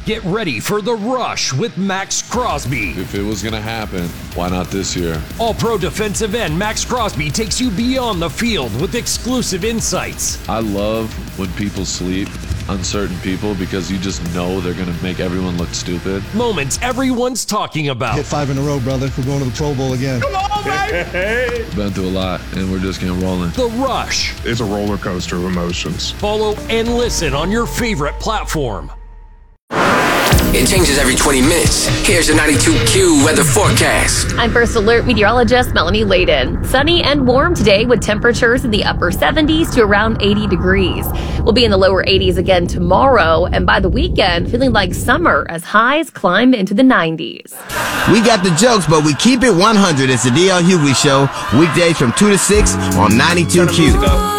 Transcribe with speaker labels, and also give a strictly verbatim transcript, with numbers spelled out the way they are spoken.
Speaker 1: Get ready for The Rush with Max Crosby.
Speaker 2: If it was going to happen, why not this year?
Speaker 1: All-Pro defensive end Max Crosby takes you beyond the field with exclusive insights.
Speaker 2: I love when people sleep, uncertain people, because you just know they're going to make everyone look stupid.
Speaker 1: Moments everyone's talking about.
Speaker 3: Hit five in a row, brother. We're going to the Pro Bowl again.
Speaker 4: Come on, baby!
Speaker 2: Been through a lot, and we're just getting rolling.
Speaker 1: The Rush.
Speaker 5: It's a roller coaster of emotions.
Speaker 1: Follow and listen on your favorite platform.
Speaker 6: It changes every twenty minutes. Here's your ninety-two Q weather forecast.
Speaker 7: I'm First Alert meteorologist Melanie Layden. Sunny and warm today with temperatures in the upper seventies to around eighty degrees. We'll be in the lower eighties again tomorrow, and by the weekend, feeling like summer as highs climb into the nineties.
Speaker 8: We got the jokes, but we keep it one hundred. It's the D L Hughley Show, weekdays from two to six on ninety-two Q.